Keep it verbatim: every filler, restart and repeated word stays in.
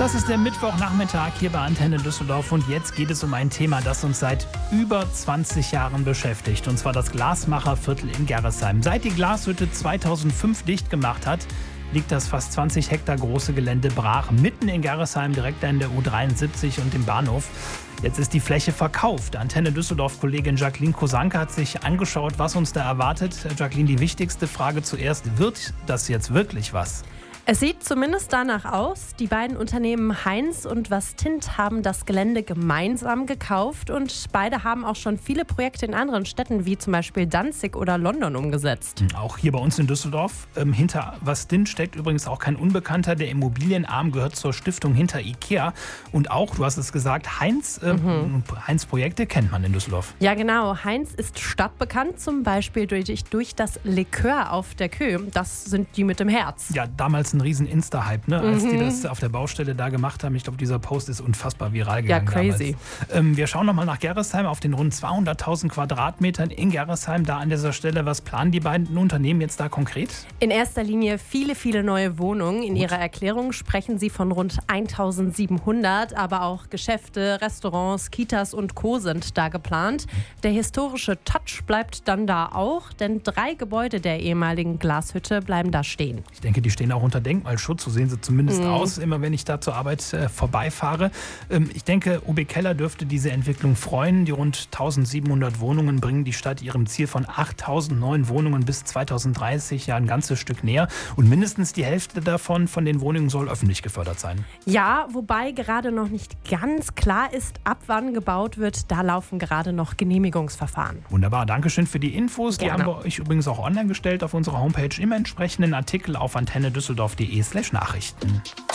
Das ist der Mittwochnachmittag hier bei Antenne Düsseldorf und jetzt geht es um ein Thema, das uns seit über zwanzig Jahren beschäftigt, und zwar das Glasmacherviertel in Gerresheim. Seit die Glashütte zweitausendfünf dicht gemacht hat, liegt das fast zwanzig Hektar große Gelände brach, mitten in Gerresheim, direkt an der U dreiundsiebzig und dem Bahnhof. Jetzt ist die Fläche verkauft. Antenne Düsseldorf-Kollegin Jacqueline Kosanke hat sich angeschaut, was uns da erwartet. Jacqueline, die wichtigste Frage zuerst: Wird das jetzt wirklich was? Es sieht zumindest danach aus. Die beiden Unternehmen Heinz und Wastint haben das Gelände gemeinsam gekauft und beide haben auch schon viele Projekte in anderen Städten wie zum Beispiel Danzig oder London umgesetzt. Auch hier bei uns in Düsseldorf. Ähm, hinter Wastint steckt übrigens auch kein Unbekannter. Der Immobilienarm gehört zur Stiftung hinter Ikea. Und auch, du hast es gesagt, Heinz, äh, mhm. Heinz-Projekte kennt man in Düsseldorf. Ja genau, Heinz ist stadtbekannt, zum Beispiel durch, durch das Likör auf der Kö. Das sind die mit dem Herz. Ja, damals ein riesen Insta-Hype, ne? Als mhm. die das auf der Baustelle da gemacht haben. Ich glaube, dieser Post ist unfassbar viral gegangen. Ja, crazy. Ähm, wir schauen nochmal nach Gerresheim, auf den rund zweihunderttausend Quadratmetern in Gerresheim. Da an dieser Stelle, was planen die beiden Unternehmen jetzt da konkret? In erster Linie viele, viele neue Wohnungen. In Gut. ihrer Erklärung sprechen sie von rund eintausendsiebenhundert, aber auch Geschäfte, Restaurants, Kitas und Co. sind da geplant. Der historische Touch bleibt dann da auch, denn drei Gebäude der ehemaligen Glashütte bleiben da stehen. Ich denke, die stehen auch unter Denkmalschutz, so sehen sie zumindest mhm. aus, immer wenn ich da zur Arbeit äh, vorbeifahre. Ähm, ich denke, O B Keller dürfte diese Entwicklung freuen. Die rund eintausendsiebenhundert Wohnungen bringen die Stadt ihrem Ziel von achttausend neuen Wohnungen bis zweitausenddreißig ja ein ganzes Stück näher. Und mindestens die Hälfte davon, von den Wohnungen, soll öffentlich gefördert sein. Ja, wobei gerade noch nicht ganz klar ist, ab wann gebaut wird. Da laufen gerade noch Genehmigungsverfahren. Wunderbar, Dankeschön für die Infos. Gerne. Die haben wir euch übrigens auch online gestellt auf unserer Homepage im entsprechenden Artikel auf antenne düsseldorf punkt de slash Nachrichten.